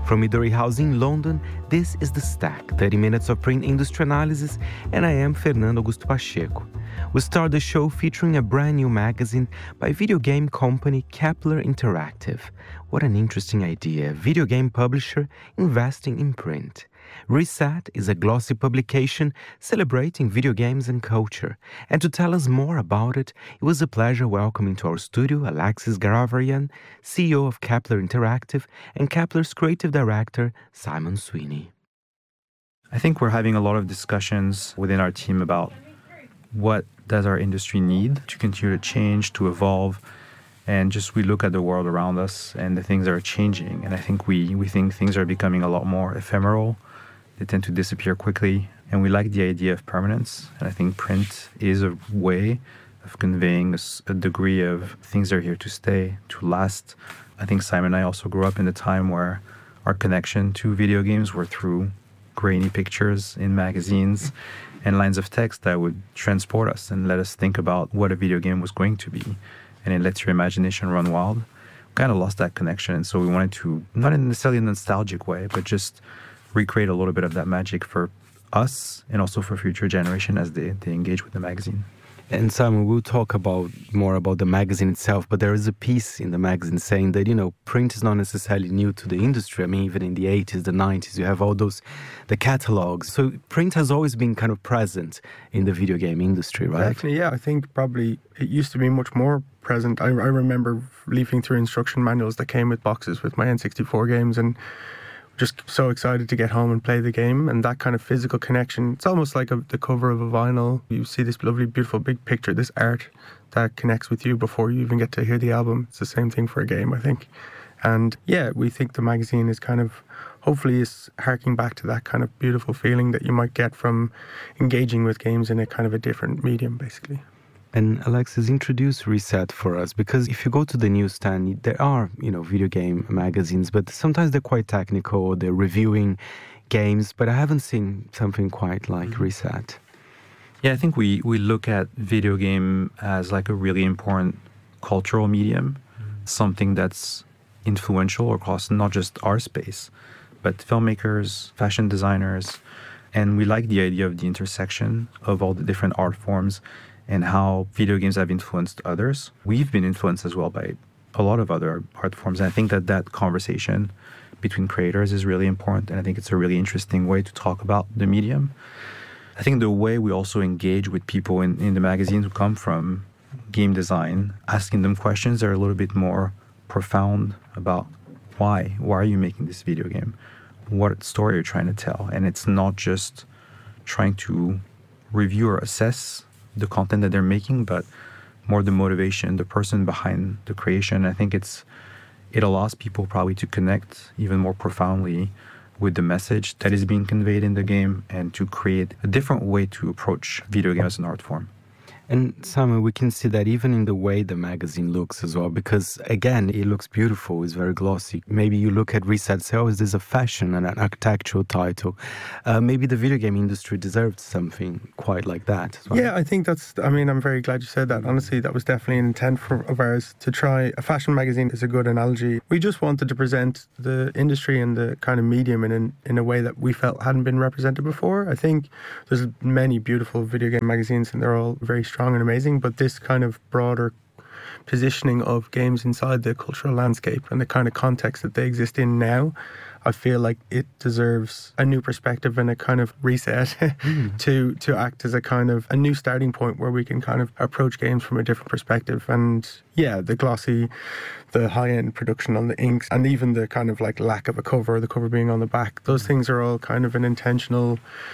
From Midori House in London, this is The Stack, 30 minutes of print industry analysis, and I am Fernando Augusto Pacheco. We start the show featuring a brand new magazine by video game company Kepler Interactive. What an interesting idea, video game publisher investing in print. Reset is a glossy publication celebrating video games and culture. And to tell us more about it, it was a pleasure welcoming to our studio Alexis Garavarian, CEO of Kepler Interactive, and Kepler's creative director, Simon Sweeney. I think we're having a lot of discussions within our team about what does our industry need to continue to change, to evolve, and just we look at the world around us and the things that are changing. And I think we think things are becoming a lot more ephemeral. They tend to disappear quickly, and we like the idea of permanence. And I think print is a way of conveying a degree of things that are here to stay, to last. I think Simon and I also grew up in a time where our connection to video games were through grainy pictures in magazines and lines of text that would transport us and let us think about what a video game was going to be. And it lets your imagination run wild. We kind of lost that connection, and so we wanted to, not in necessarily a nostalgic way, but just recreate a little bit of that magic for us and also for future generation as they engage with the magazine. And Simon, we'll talk more about the magazine itself, but there is a piece in the magazine saying that, print is not necessarily new to the industry. I mean, even in the 80s, the 90s, you have all the catalogs. So print has always been kind of present in the video game industry, right? Definitely, yeah. I think probably it used to be much more present. I remember leafing through instruction manuals that came with boxes with my N64 games and just so excited to get home and play the game, and that kind of physical connection. It's almost like the cover of a vinyl. You see this lovely, beautiful, big picture, this art that connects with you before you even get to hear the album. It's the same thing for a game, I think. And yeah, we think the magazine is kind of, hopefully is harking back to that kind of beautiful feeling that you might get from engaging with games in a kind of a different medium, basically. And Alexis, introduce Reset for us, because if you go to the newsstand, there are, video game magazines, but sometimes they're quite technical, they're reviewing games, but I haven't seen something quite like Reset. Yeah, I think we look at video game as like a really important cultural medium, something that's influential across not just our space, but filmmakers, fashion designers, and we like the idea of the intersection of all the different art forms and how video games have influenced others. We've been influenced as well by a lot of other art forms. And I think that conversation between creators is really important. And I think it's a really interesting way to talk about the medium. I think the way we also engage with people in the magazines who come from game design, asking them questions that are a little bit more profound about why are you making this video game? What story are you trying to tell? And it's not just trying to review or assess the content that they're making, but more the motivation, the person behind the creation. I think it allows people probably to connect even more profoundly with the message that is being conveyed in the game and to create a different way to approach video games as an art form. And Simon, we can see that even in the way the magazine looks as well, because again, it looks beautiful, it's very glossy. Maybe you look at Reset, say, is this a fashion and an architectural title? Maybe the video game industry deserved something quite like that as well. Yeah, I think I'm very glad you said that. Honestly, that was definitely an intent of ours to try. A fashion magazine is a good analogy. We just wanted to present the industry and the kind of medium in a way that we felt hadn't been represented before. I think there's many beautiful video game magazines and they're all very strong and amazing, but this kind of broader positioning of games inside the cultural landscape and the kind of context that they exist in now, I feel like it deserves a new perspective and a kind of reset to act as a kind of a new starting point where we can kind of approach games from a different perspective. And yeah, the glossy, the high-end production on the inks, and even the kind of like lack of a cover, the cover being on the back, those things are all kind of an intentional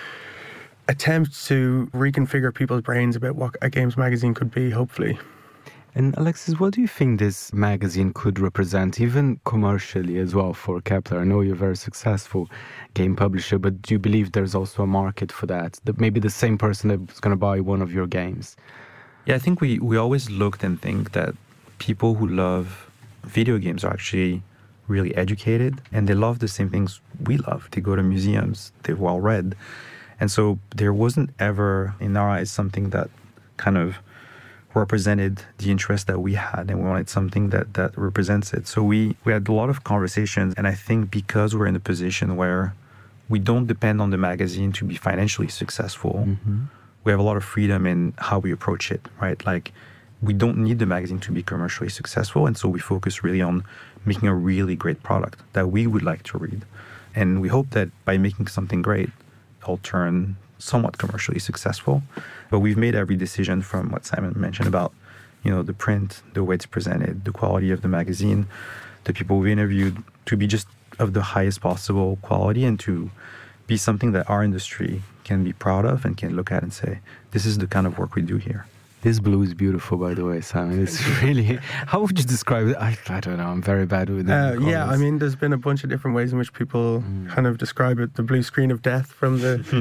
attempt to reconfigure people's brains about what a games magazine could be, hopefully. And Alexis, what do you think this magazine could represent, even commercially as well, for Kepler? I know you're a very successful game publisher, but do you believe there's also a market for that? That maybe the same person that's going to buy one of your games? Yeah, I think we always looked and think that people who love video games are actually really educated and they love the same things we love. They go to museums, they're well read. And so there wasn't ever, in our eyes, something that kind of represented the interest that we had, and we wanted something that represents it. So we had a lot of conversations, and I think because we're in a position where we don't depend on the magazine to be financially successful, we have a lot of freedom in how we approach it, right? Like, we don't need the magazine to be commercially successful, and so we focus really on making a really great product that we would like to read. And we hope that by making something great, it'll turn somewhat commercially successful. But we've made every decision from what Simon mentioned about, the print, the way it's presented, the quality of the magazine, the people we interviewed, to be just of the highest possible quality and to be something that our industry can be proud of and can look at and say, this is the kind of work we do here. This blue is beautiful, by the way, Simon. It's really... How would you describe it? I don't know. I'm very bad with it. Yeah, I mean, there's been a bunch of different ways in which people kind of describe it. The blue screen of death from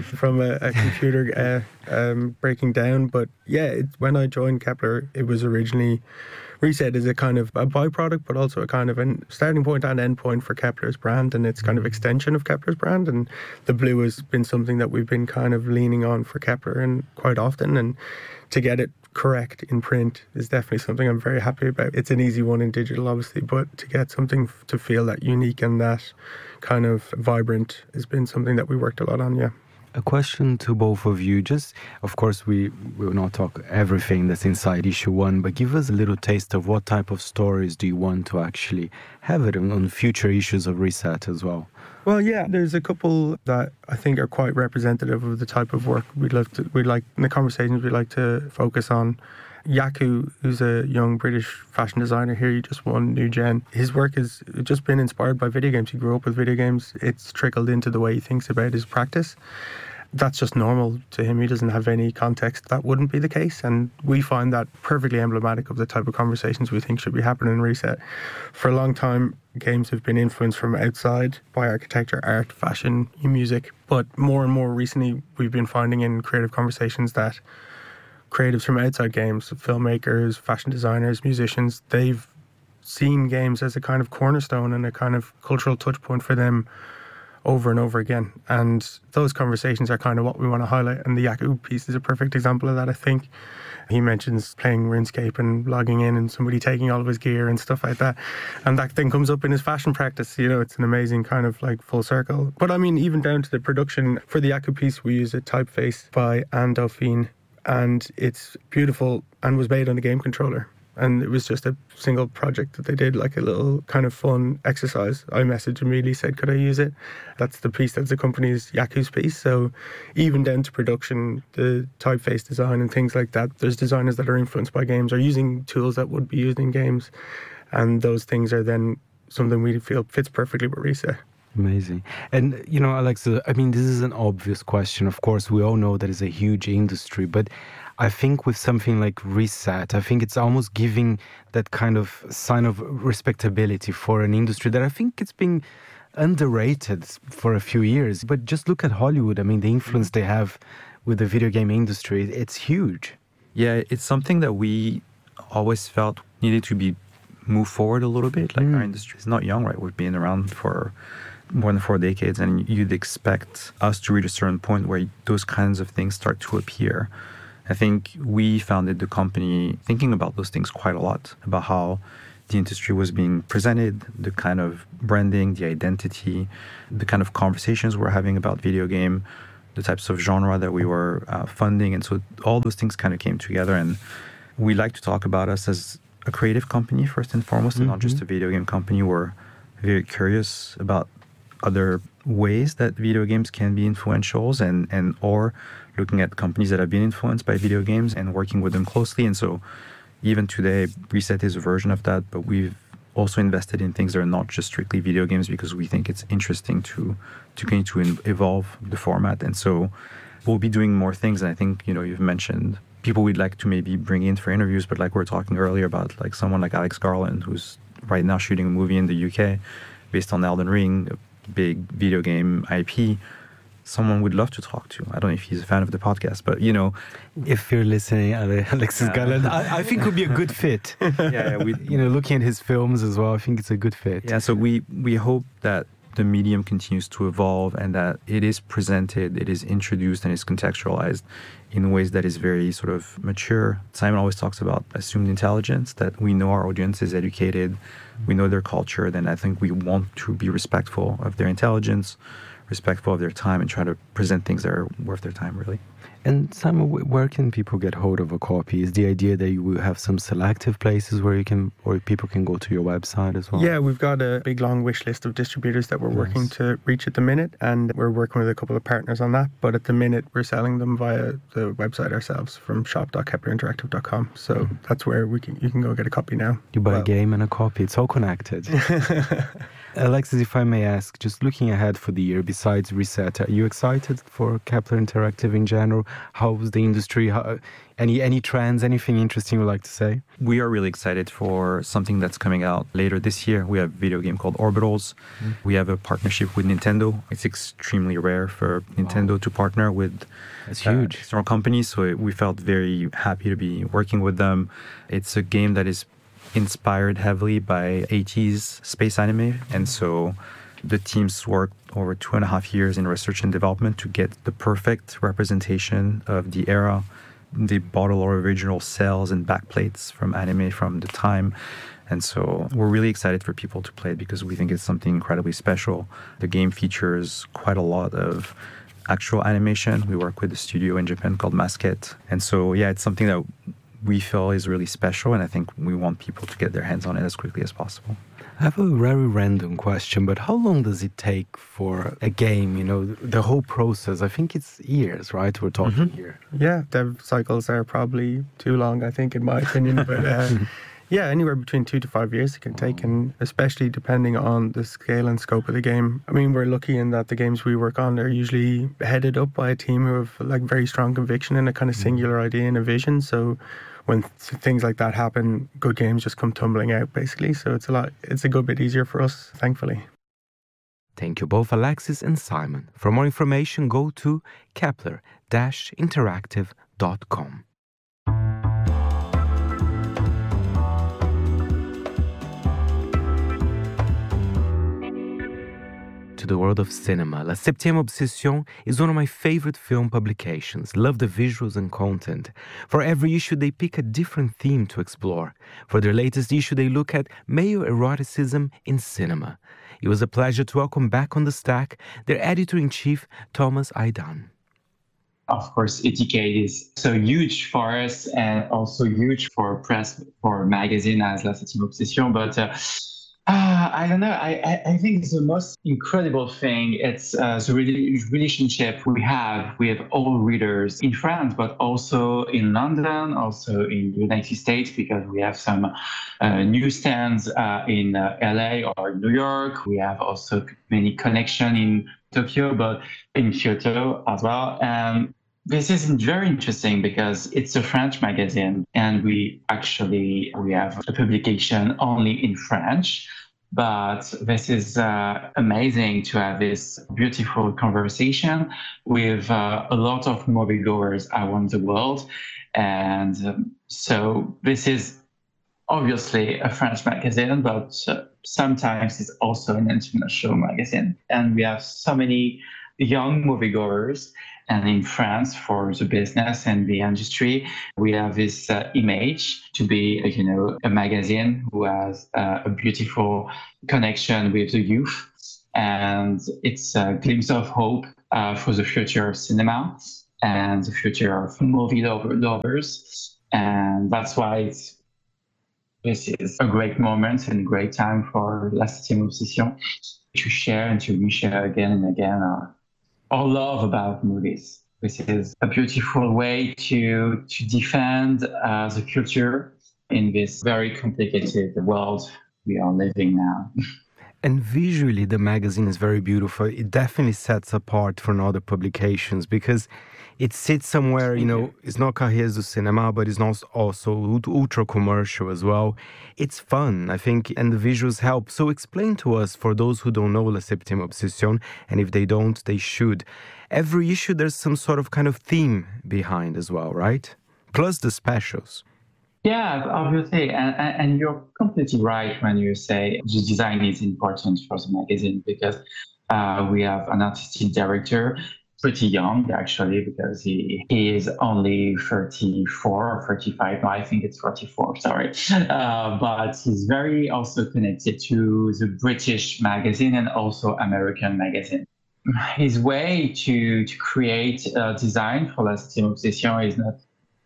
a computer breaking down. But yeah, when I joined Kepler, it was originally... Reset is a kind of a byproduct, but also a kind of a starting point and end point for Kepler's brand, and it's kind of extension of Kepler's brand. And the blue has been something that we've been kind of leaning on for Kepler and quite often. And to get it correct in print is definitely something I'm very happy about. It's an easy one in digital, obviously, but to get something to feel that unique and that kind of vibrant has been something that we worked a lot on, yeah. A question to both of you. Just, of course, we will not talk everything that's inside issue 1, but give us a little taste of what type of stories do you want to actually have it on future issues of Reset as well. Well, yeah, there's a couple that I think are quite representative of the type of work we'd like in the conversations we'd like to focus on. Yaku, who's a young British fashion designer here, he just won New Gen. His work has just been inspired by video games. He grew up with video games. It's trickled into the way he thinks about his practice. That's just normal to him. He doesn't have any context. That wouldn't be the case. And we find that perfectly emblematic of the type of conversations we think should be happening in Reset. For a long time, games have been influenced from outside by architecture, art, fashion, music. But more and more recently, we've been finding in creative conversations that creatives from outside games, filmmakers, fashion designers, musicians, they've seen games as a kind of cornerstone and a kind of cultural touch point for them over and over again. And those conversations are kind of what we want to highlight. And the Yaku piece is a perfect example of that, I think. He mentions playing RuneScape and logging in and somebody taking all of his gear and stuff like that. And that then comes up in his fashion practice. It's an amazing kind of like full circle. But I mean, even down to the production, for the Yaku piece, we use a typeface by Anne Dauphine. And it's beautiful and was made on the game controller. And it was just a single project that they did, like a little kind of fun exercise. I messaged immediately, said, could I use it? That's the piece that accompanies Yaku's piece. So even down to production, the typeface design and things like that, there's designers that are influenced by games or using tools that would be used in games. And those things are then something we feel fits perfectly with Reset. Amazing. And, Alex, I mean, this is an obvious question. Of course, we all know that it's a huge industry, but I think with something like Reset, I think it's almost giving that kind of sign of respectability for an industry that I think it's been underrated for a few years. But just look at Hollywood. I mean, the influence they have with the video game industry, it's huge. Yeah, it's something that we always felt needed to be moved forward a little bit. Like our industry is not young, right? We've been around for more than 4 decades, and you'd expect us to reach a certain point where those kinds of things start to appear. I think we founded the company thinking about those things quite a lot, about how the industry was being presented, the kind of branding, the identity, the kind of conversations we're having about video game, the types of genre that we were funding. And so all those things kind of came together. And we like to talk about us as a creative company first and foremost, and not just a video game company. We're very curious about other ways that video games can be influential and or looking at companies that have been influenced by video games and working with them closely. And so even today, Reset is a version of that, but we've also invested in things that are not just strictly video games because we think it's interesting to continue to evolve the format. And so we'll be doing more things. And I think, you've mentioned people we'd like to maybe bring in for interviews, but like we were talking earlier about like someone like Alex Garland, who's right now shooting a movie in the UK based on Elden Ring, a big video game IP. Someone we'd love to talk to. I don't know if he's a fan of the podcast, but if you're listening, Alexis Garland, I think it would be a good fit. Yeah, looking at his films as well, I think it's a good fit. Yeah, so we hope that the medium continues to evolve and that it is presented, it is introduced, and is contextualized in ways that is very sort of mature. Simon always talks about assumed intelligence, that we know our audience is educated, we know their culture, then I think we want to be respectful of their intelligence, respectful of their time, and try to present things that are worth their time, really. And Simon, where can people get hold of a copy? Is the idea that you will have some selective places where you can, or people can go to your website as well? Yeah, we've got a big long wish list of distributors that we're working to reach at the minute, and we're working with a couple of partners on that. But at the minute, we're selling them via the website ourselves from shop.keplerinteractive.com. So that's where you can go get a copy now. You buy a game and a copy. It's all connected. Alexis, if I may ask, just looking ahead for the year, besides Reset, are you excited for Kepler Interactive in general? How's the industry? Any trends, anything interesting you'd like to say? We are really excited for something that's coming out later this year. We have a video game called Orbitals. We have a partnership with Nintendo. It's extremely rare for Nintendo to partner with external companies, so we felt very happy to be working with them. It's a game that is inspired heavily by 80s space anime, and so the teams worked over 2.5 years in research and development to get the perfect representation of the era. They bought a lot of original cells and backplates from anime from the time, and so we're really excited for people to play it because we think it's something incredibly special. The game features quite a lot of actual animation. We work with a studio in Japan called Masket, and so it's something that we feel is really special, and I think we want people to get their hands on it as quickly as possible. I have a very random question, but how long does it take for a game, the whole process? I think it's years, right? We're talking here. Yeah, dev cycles are probably too long, I think, in my opinion. But anywhere between 2 to 5 years it can take, and especially depending on the scale and scope of the game. I mean, we're lucky in that the games we work on are usually headed up by a team who have very strong conviction and a kind of singular idea and a vision. So when things like that happen, good games just come tumbling out, basically. So it's a good bit easier for us, thankfully. Thank you both, Alexis and Simon. For more information, go to kepler-interactive.com. To the world of cinema, La Septième Obsession is one of my favorite film publications. Love the visuals and content. For every issue, they pick a different theme to explore. For their latest issue, they look at male eroticism in cinema. It was a pleasure to welcome back on the stack their editor-in-chief, Thomas Aidan. Of course, etiquette is so huge for us and also huge for press, for magazine as La Septième Obsession, but I don't know. I think the most incredible thing it's the relationship we have with all readers in France, but also in London, also in the United States, because we have some newsstands in LA or New York. We have also many connections in Tokyo, but in Kyoto as well. And this is very interesting because it's a French magazine and we have a publication only in French. But this is amazing to have this beautiful conversation with a lot of moviegoers around the world. And so this is obviously a French magazine, but sometimes it's also an international magazine. And we have so many young moviegoers. And in France, for the business and the industry, we have this image to be, a magazine who has a beautiful connection with the youth. And it's a glimpse of hope for the future of cinema and the future of movie lovers. And that's why this is a great moment and a great time for La Septième Obsession to share and to reshare again and again our love about movies. This is a beautiful way to defend the culture in this very complicated world we are living now. And visually, the magazine is very beautiful. It definitely sets apart from other publications because it sits somewhere, it's not Cahiers du Cinéma, but it's not also ultra commercial as well. It's fun, I think, and the visuals help. So explain to us, for those who don't know La Septième Obsession, and if they don't, they should. Every issue, there's some sort of kind of theme behind as well, right? Plus the specials. Yeah, obviously, and you're completely right when you say the design is important for the magazine because we have an artistic director, pretty young actually, because he is only 34 or 35. No, I think it's 44. Sorry, but he's very also connected to the British magazine and also American magazine. His way to create a design for La Septième Obsession is not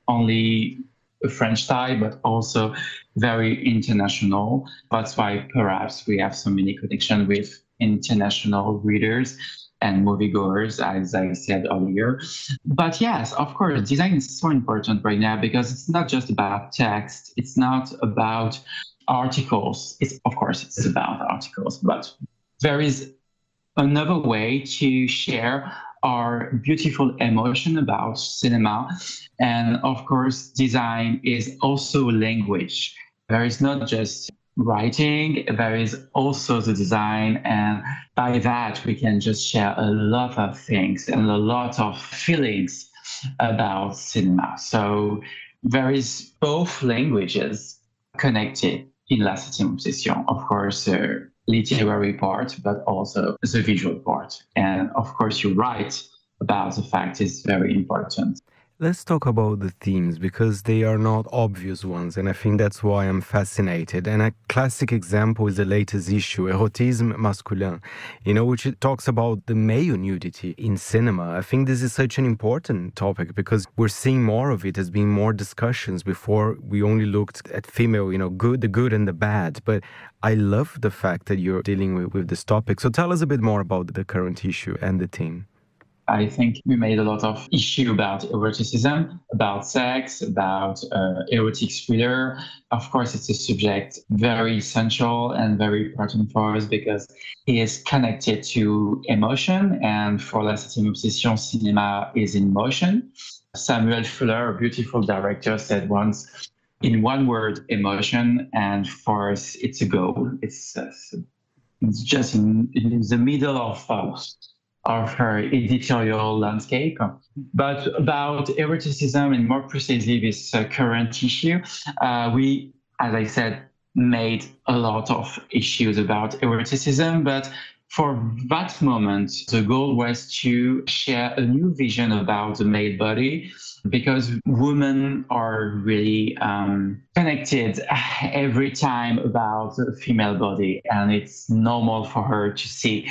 only a French style, but also very international. That's why perhaps we have so many connections with international readers and moviegoers, as I said earlier. But yes, of course, design is so important right now because it's not just about text. It's not about articles. It's of course it's about articles, but there is another way to share our beautiful emotion about cinema. And of course, design is also language. There is not just writing, there is also the design. And by that, we can just share a lot of things and a lot of feelings about cinema. So there is both languages connected in La Septième Obsession. Of course, literary part, but also the visual part. And of course, you're right about the fact it's very important. Let's talk about the themes because they are not obvious ones, and I think that's why I'm fascinated. And a classic example is the latest issue, Érotisme masculin, which it talks about the male nudity in cinema. I think this is such an important topic because we're seeing more of it. There's been more discussions. Before we only looked at female, the good and the bad. But I love the fact that you're dealing with this topic. So tell us a bit more about the current issue and the theme. I think we made a lot of issue about eroticism, about sex, about erotic thriller. Of course, it's a subject very essential and very important for us because it is connected to emotion. And for La Septième Obsession, cinema is in motion. Samuel Fuller, a beautiful director, said once, in one word, emotion. And for us, it's a goal. It's just in the middle of her editorial landscape. But about eroticism and more precisely this current issue, we, as I said, made a lot of issues about eroticism, but for that moment, the goal was to share a new vision about the male body because women are really connected every time about the female body. And it's normal for her to see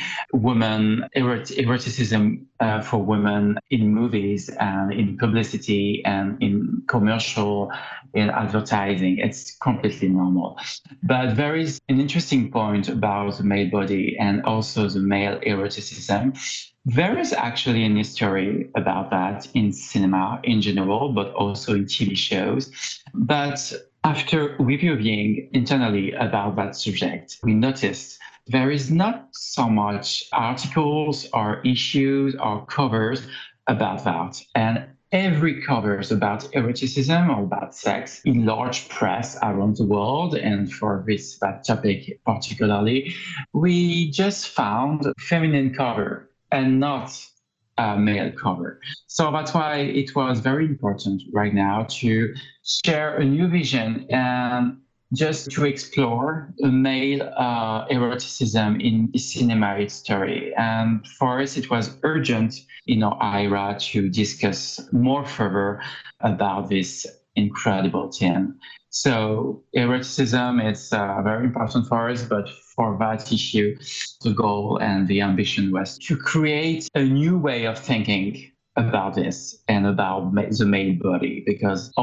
eroticism for women in movies and in publicity and in commercial, in advertising. It's completely normal. But there is an interesting point about the male body and also the male eroticism. There is actually an history about that in cinema in general, but also in TV shows. But after reviewing internally about that subject, we noticed there is not so much articles or issues or covers about that. And every covers about eroticism or about sex in large press around the world, and for that topic particularly, we just found feminine cover and not a male cover. So that's why it was very important right now to share a new vision and just to explore male eroticism in cinema history. And for us, it was urgent in our era to discuss more further about this incredible theme. So eroticism is very important for us, but for that issue, the goal and the ambition was to create a new way of thinking about this and about the male body, because